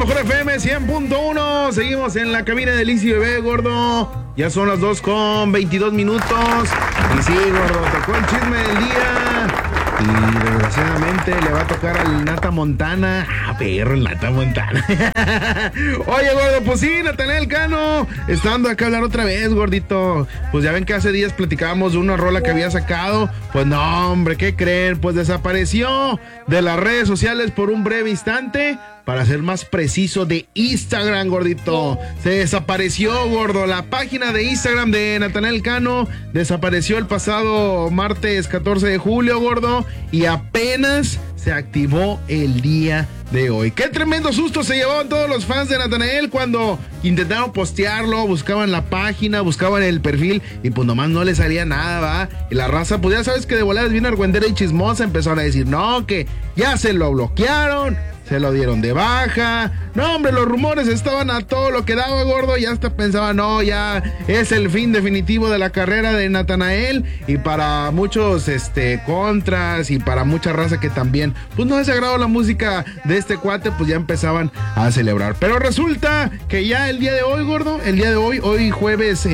mejor FM 100.1. Seguimos en la cabina de Liz y Bebé, gordo. Ya son las 2:22. Y sí, gordo, tocó el chisme del día. Y desgraciadamente le va a tocar al Nata Montana. Ah, perro, el Nata Montana. Oye, gordo, pues sí, Natanael Cano está dando acá a hablar otra vez, gordito. Pues ya ven que hace días platicábamos de una rola que había sacado. Pues no, hombre, ¿qué creen? Pues desapareció de las redes sociales por un breve instante. Para ser más preciso, de Instagram, gordito. Se desapareció, gordo. La página de Instagram de Natanael Cano desapareció el pasado martes 14 de julio, gordo. Y apenas se activó el día de hoy. Qué tremendo susto se llevaban todos los fans de Natanael cuando intentaron postearlo, buscaban la página, buscaban el perfil y pues nomás no le salía nada, ¿va? Y la raza, pues ya sabes que de volada es bien argüendera y chismosa, empezaron a decir, no, que ya se lo bloquearon, se lo dieron de baja. No, hombre, los rumores estaban a todo lo que daba, gordo. Y hasta pensaba, no, ya es el fin definitivo de la carrera de Natanael. Y para muchos contras y para mucha raza que también pues no les agradó la música de este cuate, pues ya empezaban a celebrar. Pero resulta que ya el día de hoy, gordo, el día de hoy jueves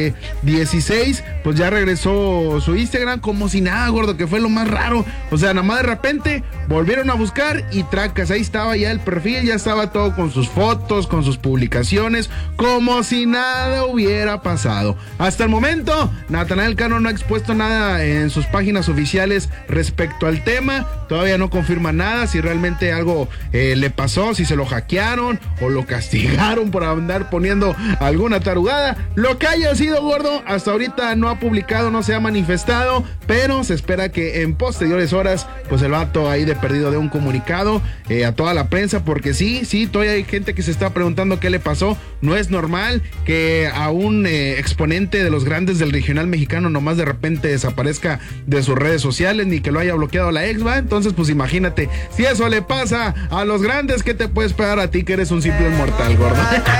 16, pues ya regresó su Instagram como si nada, gordo, que fue lo más raro. O sea, nada más de repente volvieron a buscar y tracas, ahí estaba ya el perfil, ya estaba todo con sus fotos, con sus publicaciones, como si nada hubiera pasado. Hasta el momento, Natanael Cano no ha expuesto nada en sus páginas oficiales respecto al tema. Todavía no confirma nada, si realmente algo le pasó, si se lo hackearon o lo castigaron por andar poniendo alguna tarugada. Lo que haya sido, gordo, hasta ahorita no ha publicado, no se ha manifestado, pero se espera que en posteriores horas, pues el vato ahí de perdido de un comunicado a toda la prensa, porque sí, todavía hay gente que se está preguntando qué le pasó. No es normal que a un exponente de los grandes del regional mexicano nomás de repente desaparezca de sus redes sociales, ni que lo haya bloqueado la ex, ¿va? Entonces, pues imagínate, si eso le pasa a los grandes, ¿qué te puede esperar a ti que eres un simple mortal, gordo?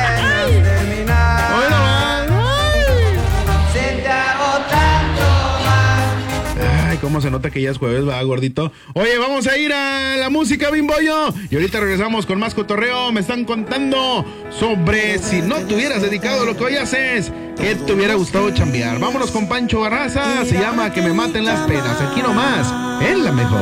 Cómo se nota que ya es jueves, va, gordito. Oye, vamos a ir a la música, Bimbollo. Y ahorita regresamos con más cotorreo. Me están contando sobre si no te hubieras dedicado a lo que hoy haces, ¿qué te hubiera gustado chambear? Vámonos con Pancho Barraza. Se llama Que me maten las penas. Aquí nomás, en la mejor.